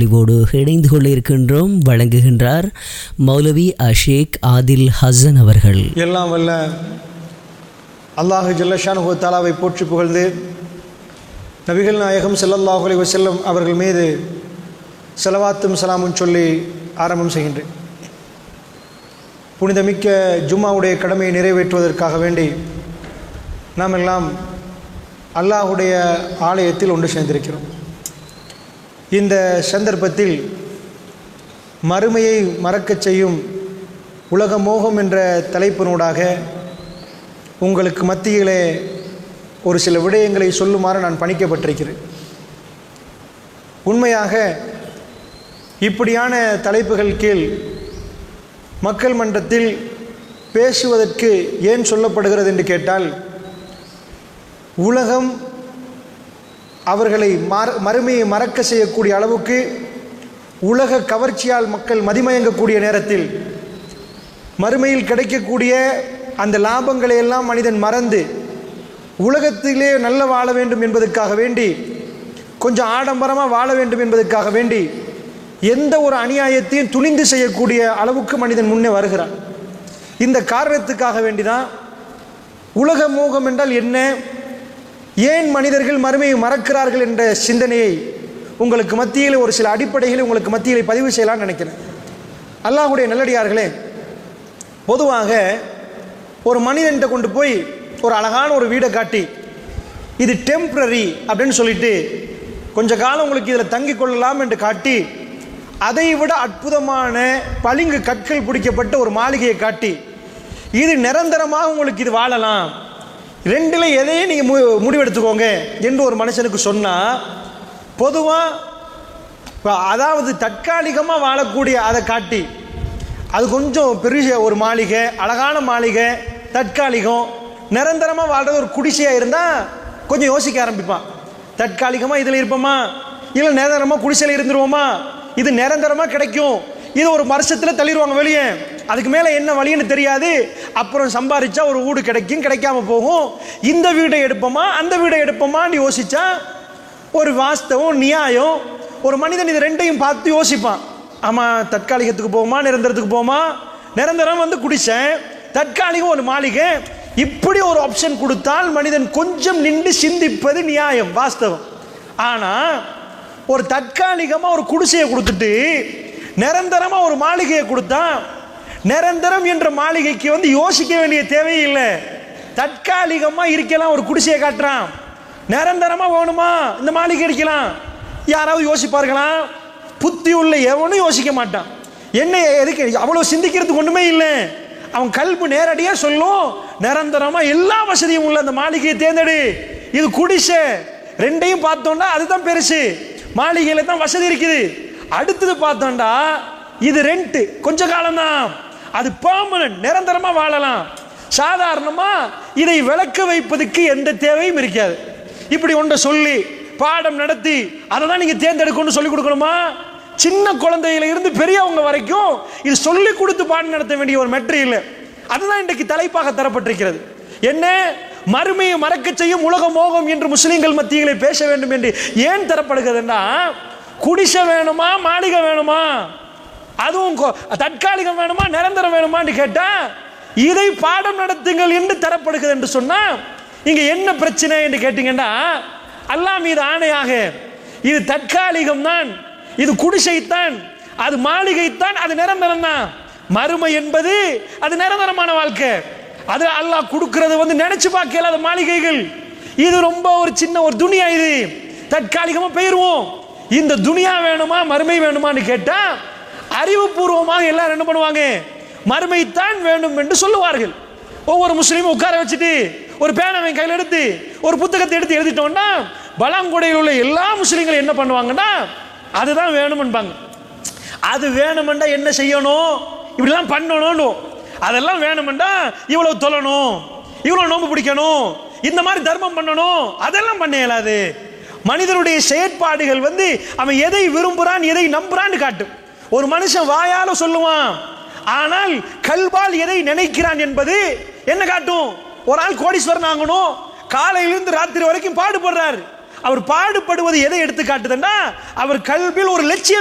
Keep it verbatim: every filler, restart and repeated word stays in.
சொற்பொழிவோடு இணைந்து கொள்ள இருக்கின்றோம். வழங்குகின்றார் மௌலவி அஷேக் ஆதில் ஹசன் அவர்கள். எல்லாம் வல்ல அல்லாஹ் ஜல்லஷானுஹு தஆலாவை போற்றி புகழ்ந்து நபிகள் நாயகம் ஸல்லல்லாஹு அலைஹி வஸல்லம் அவர்கள் மீது ஸலவாத்தும் சலாமும் சொல்லி ஆரம்பம் செய்கின்றேன். புனிதமிக்க ஜும்மாவுடைய கடமையை நிறைவேற்றுவதற்காக வேண்டி நாம் எல்லாம் அல்லாஹுடைய ஆலயத்தில் ஒன்று சேர்ந்திருக்கிறோம். இந்த சந்தர்ப்பத்தில் மறுமையை மறக்கச் செய்யும் உலக மோகம் என்ற தலைப்பினூடாக உங்களுக்கு மத்தியிலே ஒரு சில விடயங்களை சொல்லுமாறு நான் பணிக்கப்பட்டிருக்கிறேன். உண்மையாக இப்படியான தலைப்புகள் கீழ் மக்கள் மன்றத்தில் பேசுவதற்கு ஏன் சொல்லப்படுகிறது என்று கேட்டால், உலகம் அவர்களை மறுமையை மறக்க செய்யக்கூடிய அளவுக்கு உலக கவர்ச்சியால் மக்கள் மதிமயங்கக்கூடிய நேரத்தில் மறுமையில் கிடைக்கக்கூடிய அந்த லாபங்களை எல்லாம் மனிதன் மறந்து உலகத்திலே நல்ல வாழ வேண்டும் என்பதற்காக வேண்டி, கொஞ்சம் ஆடம்பரமாக வாழ வேண்டும் என்பதற்காக வேண்டி எந்த ஒரு அநியாயத்தையும் துணிந்து செய்யக்கூடிய அளவுக்கு மனிதன் முன்னே வருகிறான். இந்த காரணத்துக்காக வேண்டிதான் உலக மோகம் என்றால் என்ன, ஏன் மனிதர்கள் மறுமையை மறக்கிறார்கள் என்ற சிந்தனையை உங்களுக்கு மத்தியில் ஒரு சில அடிப்படைகளை உங்களுக்கு மத்தியில் பதிவு செய்யலாம்னு நினைக்கிறேன். அல்லாஹ்வுடைய நல்லடியார்களே, பொதுவாக ஒரு மனிதன்கிட்ட கொண்டு போய் ஒரு அழகான ஒரு வீடை காட்டி இது டெம்பரரி அப்படின்னு சொல்லிட்டு கொஞ்ச காலம் உங்களுக்கு இதில் தங்கி கொள்ளலாம் என்று காட்டி, அதை விட அற்புதமான பளிங்கு கற்கள் பிடிக்கப்பட்ட ஒரு மாளிகையை காட்டி இது நிரந்தரமாக உங்களுக்கு இது வாழலாம், ரெண்டில் எதையும் நீங்கள் மு முடிவெடுத்துக்கோங்க என்று ஒரு மனுஷனுக்கு சொன்னால், பொதுவாக அதாவது தற்காலிகமாக வாழக்கூடிய அதை காட்டி அது கொஞ்சம் பெரிய ஒரு மாளிகை, அழகான மாளிகை, தற்காலிகம், நிரந்தரமாக வாழ்றது ஒரு குடிசையாக இருந்தால் கொஞ்சம் யோசிக்க ஆரம்பிப்பான். தற்காலிகமாக இதில் இருப்போமா, இல்லை நிரந்தரமாக குடிசையில் இருந்துருவோமா, இது நிரந்தரமாக கிடைக்கும், இது ஒரு வருஷத்தில் தள்ளிடுவாங்க வெளியே, அதுக்கு மேலே என்ன வழின்னு தெரியாது, அப்புறம் சம்பாதிச்சா ஒரு வீடு கிடைக்கும், கிடைக்காம போகும், இந்த வீடை எடுப்போமா அந்த வீடை எடுப்போமான்னு யோசிச்சா ஒரு வாஸ்தவம் நியாயம். ஒரு மனிதன் இது ரெண்டையும் பார்த்து யோசிப்பான். ஆமாம், தற்காலிகத்துக்கு போகுமா நிரந்தரத்துக்கு போகுமா, நிரந்தரம் வந்து குடிசேன், தற்காலிகம் ஒரு மாளிகை, இப்படி ஒரு ஆப்ஷன் கொடுத்தால் மனிதன் கொஞ்சம் நின்று சிந்திப்பது நியாயம், வாஸ்தவம். ஆனால் ஒரு தற்காலிகமாக ஒரு குடிசையை கொடுத்துட்டு நிரந்தரமாக ஒரு மாளிகையை கொடுத்தா, நிரந்தரம் என்ற மாளிகைக்கு வந்து யோசிக்க வேண்டிய தேவையில்லை. தற்காலிகமாக இருக்கலாம் ஒரு குடிசையை காட்டுறான், நிரந்தரமாக வேணுமா இந்த மாளிகை அடிக்கலாம், யாராவது யோசிப்பார்களா? புத்தி உள்ள எவனும் யோசிக்க மாட்டான். என்ன எதுக்கு அவ்வளோ சிந்திக்கிறதுக்கு ஒன்றுமே இல்லை. அவன் கல்பு நேரடியாக சொல்லும், நிரந்தரமாக எல்லா வசதியும் உள்ள அந்த மாளிகையை தேர்ந்தெடு, இது குடிசை. ரெண்டையும் பார்த்தோம்னா அதுதான் பெருசு, மாளிகையில் தான் வசதி இருக்குது. அடுத்தது பார்த்தோம்டா இது ரெண்ட், கொஞ்ச காலம்தான், அது பெர்மனன்ட், நிரந்தரமாக வாழலாம். சாதாரணமாக இதை விளக்க வைப்பதுக்கு எந்த தேவையும் இருக்காது. இப்படி ஒன்றை சொல்லி பாடம் நடத்தி அதை தான் நீங்கள் தேர்ந்தெடுக்கணும்னு சொல்லிக் கொடுக்கணுமா? சின்ன குழந்தையில இருந்து பெரியவங்க வரைக்கும் இது சொல்லி கொடுத்து பாடம் நடத்த வேண்டிய ஒரு மெட்ரியல். அதுதான் இன்றைக்கு தலைப்பாக தரப்பட்டிருக்கிறது. என்ன, மறுமையை மறக்க செய்யும் உலக மோகம் என்று முஸ்லிம்கள் மத்தியிலே பேச வேண்டும் என்று ஏன் தரப்படுகிறதுன்னா, குடிசை வேணுமா மாளிகை வேணுமா, அதுவும் தற்காலிகம் வேணுமா நிரந்தரம் வேணுமான்னு கேட்டா இதை பாடம் நடத்துங்கள் என்று தரப்படுகிறது என்று சொன்னா, இங்க என்ன பிரச்சனை என்று கேட்டீங்கன்னா, அல்லாஹ் மீது ஆணையாக இது தற்காலிகம் தான், இது குடிசைத்தான், அது மாளிகைத்தான், அது நிரந்தரம் தான். மறுமை என்பது அது நிரந்தரமான வாழ்க்கை. அது அல்லாஹ் கொடுக்கிறது வந்து நினைச்சு பார்க்கல அது மாளிகைகள். இது ரொம்ப ஒரு சின்ன ஒரு துனியா, இது தற்காலிகமா போயிருவோம். இந்த துனியா வேணுமா மறுமை வேணுமான்னு கேட்டா அறிவுபூர்வமாக எல்லாரும் என்ன பண்ணுவாங்க, மறுமைத்தான் வேண்டும் என்று சொல்லுவார்கள். ஒவ்வொரு முஸ்லீமும் உட்கார வச்சுட்டு ஒரு பேனாவை கையில் எடுத்து ஒரு புத்தகத்தை எடுத்து எழுதிட்டோம்னா பலாங்குடையில் உள்ள எல்லா முஸ்லீம்களும் என்ன பண்ணுவாங்கன்னா அதுதான் வேணும்பாங்க. அது வேணுமெண்டா என்ன செய்யணும், இப்படிலாம் பண்ணணும், அதெல்லாம் வேணுமெண்டா இவ்வளவு தொழணும், இவ்வளவு நோம்பு பிடிக்கணும், இந்த மாதிரி தர்மம் பண்ணணும், அதெல்லாம் பண்ண இயலாது. மனிதனுடைய செயற்பாடுகள் வந்து அவன் எதை விரும்புறான் எதை நம்புறான்னு காட்டும். ஒரு மனுஷன் வாயால சொல்லுவான், ஆனால் கல்பால் எதை நினைக்கிறான் என்பது என்ன காட்டும். ஒரு ஆள் கோடீஸ்வரன் ஆகணும், காலையிலிருந்து ராத்திரி வரைக்கும் பாடுபடுறார். அவர் பாடுபடுவது எதை எடுத்து காட்டுதுன்னா அவர் கல்பில் ஒரு லட்சியம்